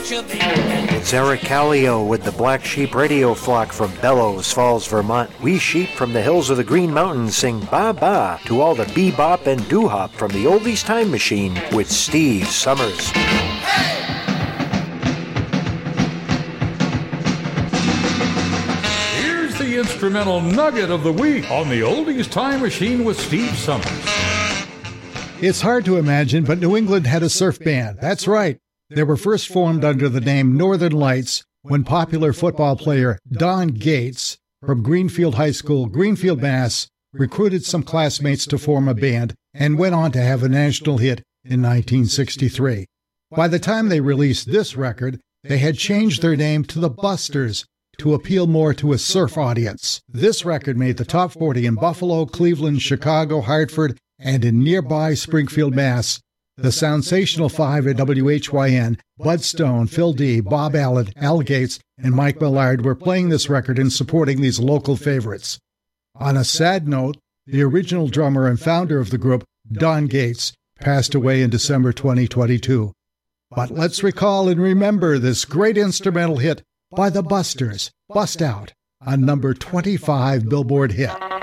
It's Eric Callio with the Black Sheep Radio Flock from Bellows Falls, Vermont. We sheep from the hills of the Green Mountains sing ba-ba to all the bebop and doo-hop from the Oldies Time Machine with Steve Summers. Here's the instrumental nugget of the week on the Oldies Time Machine with Steve Summers. It's hard to imagine, but New England had a surf band. That's right. They were first formed under the name Northern Lights when popular football player Don Gates from Greenfield High School, Greenfield, Mass., recruited some classmates to form a band and went on to have a national hit in 1963. By the time they released this record, they had changed their name to the Busters to appeal more to a surf audience. This record made the top 40 in Buffalo, Cleveland, Chicago, Hartford, and in nearby Springfield, Mass. The Sensational Five at WHYN, Bud Stone, Phil D., Bob Allen, Al Gates, and Mike Millard were playing this record and supporting these local favorites. On a sad note, the original drummer and founder of the group, Don Gates, passed away in December 2022. But let's recall and remember this great instrumental hit by the Busters, Bust Out, a number 25 Billboard hit.